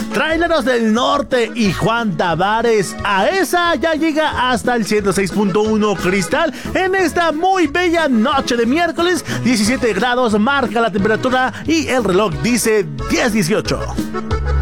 Traileros del Norte y Juan Tavares. A esa ya llega hasta el 106.1 Cristal en esta muy bella noche de miércoles. 17 grados marca la temperatura y el reloj dice 10:18.